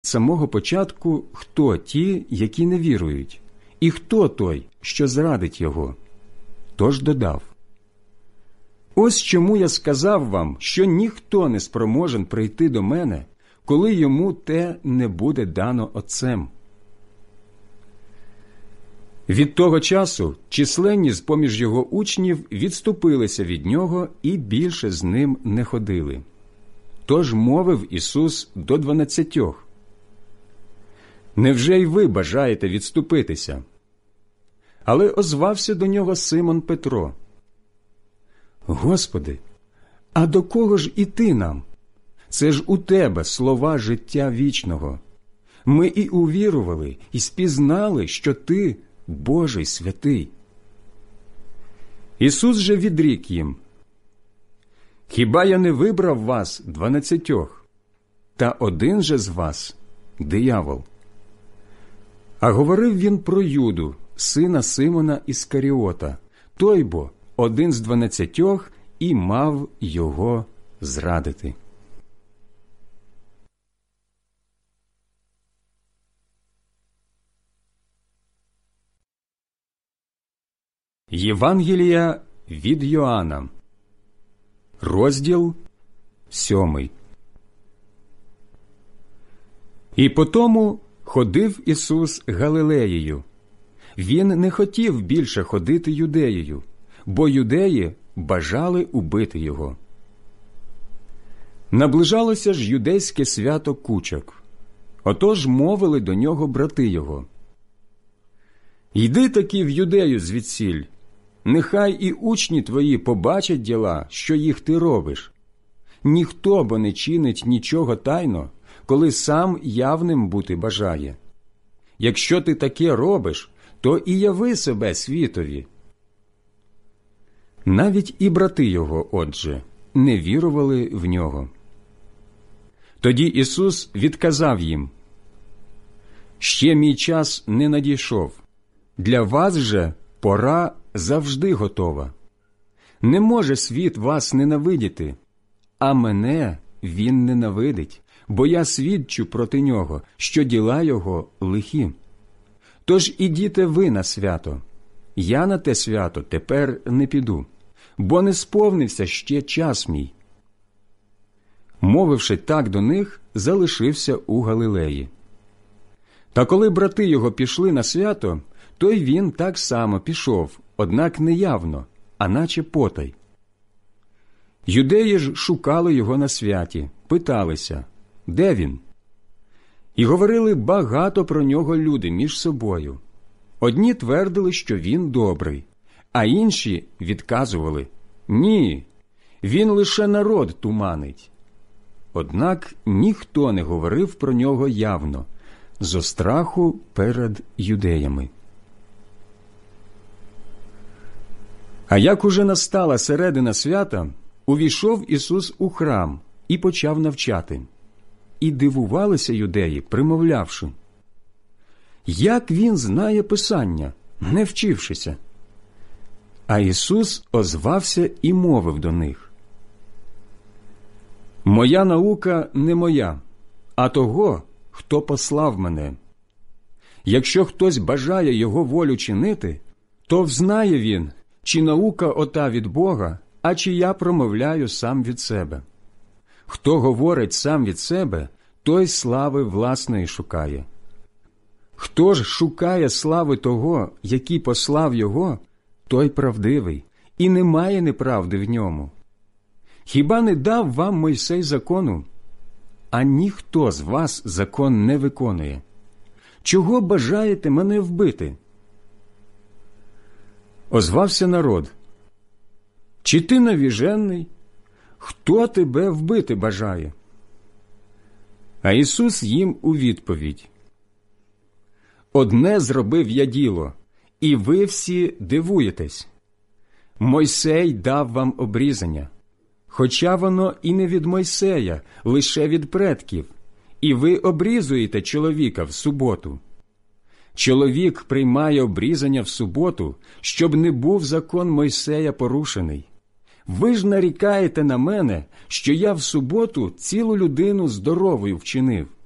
самого початку, хто ті, які не вірують, і хто той, що зрадить його. Тож додав: «Ось чому я сказав вам, що ніхто не спроможен прийти до мене, коли йому те не буде дано Отцем». Від того часу численні з-поміж його учнів відступилися від нього і більше з ним не ходили. Тож мовив Ісус до 12: «Невже й ви бажаєте відступитися?» Але озвався до нього Симон Петро: «Господи, а до кого ж іти нам? Це ж у Тебе слова життя вічного. Ми і увірували, і спізнали, що Ти – Божий святий». Ісус же відрік їм: «Хіба я не вибрав вас 12? Та один же з вас – диявол». А говорив він про Юду, сина Симона Іскаріота, той бо один з 12 і мав його зрадити. Євангелія від Йоанна, розділ 7. І потому ходив Ісус Галилеєю. Він не хотів більше ходити Юдеєю, бо юдеї бажали убити його. Наближалося ж юдейське свято Кучок. Отож мовили до нього брати його: «Йди таки в Юдею звідсіль, нехай і учні твої побачать діла, що їх ти робиш. Ніхто бо не чинить нічого тайно, коли сам явним бути бажає. Якщо ти таке робиш, то і яви себе світові». Навіть і брати його, отже, не вірували в нього. Тоді Ісус відказав їм: «Ще мій час не надійшов. Для вас же пора завжди готова. Не може світ вас ненавидіти, а мене він ненавидить, бо я свідчу проти нього, що діла його лихі. Тож ідіте ви на свято. Я на те свято тепер не піду, бо не сповнився ще час мій». Мовивши так до них, залишився у Галилеї. Та коли брати його пішли на свято, то й він так само пішов, однак не явно, а наче потай. Юдеї ж шукали його на святі, питалися: де він? І говорили багато про нього люди між собою. Одні твердили, що він добрий, а інші відказували: ні, він лише народ туманить. Однак ніхто не говорив про нього явно, зо страху перед юдеями. А як уже настала середина свята, увійшов Ісус у храм і почав навчати. І дивувалися юдеї, примовлявши: як він знає Писання, не вчившися? А Ісус озвався і мовив до них: моя наука не моя, а того, хто послав мене. Якщо хтось бажає його волю чинити, то взнає він, чи наука ота від Бога, а чи я промовляю сам від себе. Хто говорить сам від себе, той слави власної шукає. Хто ж шукає слави того, який послав його, той правдивий, і немає неправди в ньому. Хіба не дав вам Мойсей закону? А ніхто з вас закон не виконує. Чого бажаєте мене вбити? Озвався народ: чи ти навіжений? Хто тебе вбити бажає? А Ісус їм у відповідь: одне зробив я діло, і ви всі дивуєтесь. Мойсей дав вам обрізання, хоча воно і не від Мойсея, лише від предків, і ви обрізуєте чоловіка в суботу. Чоловік приймає обрізання в суботу, щоб не був закон Мойсея порушений. Ви ж нарікаєте на мене, що я в суботу цілу людину здоровою вчинив.